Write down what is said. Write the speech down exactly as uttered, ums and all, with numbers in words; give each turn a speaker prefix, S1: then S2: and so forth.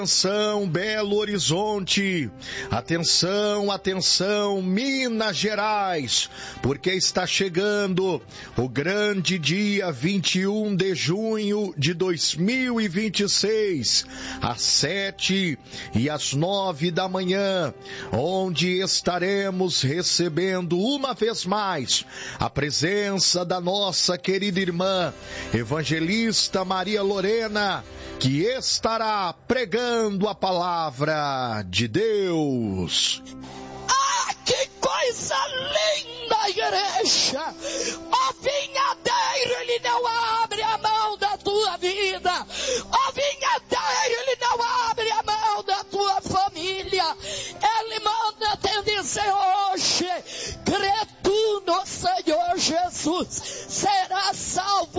S1: Atenção, Belo Horizonte, atenção, atenção, Minas Gerais, porque está chegando o grande dia vinte e um de junho de dois mil e vinte e seis, às sete e às nove da manhã, onde estaremos recebendo uma vez mais a presença da nossa querida irmã, evangelista Maria Lorena, que estará pregando a palavra de Deus.
S2: Ah, que coisa linda, igreja! O vinhadeiro, ele não abre a mão da tua vida. O vinhadeiro, ele não abre a mão da tua família. Ele manda te dizer hoje, crê tu no Senhor Jesus, será salvo.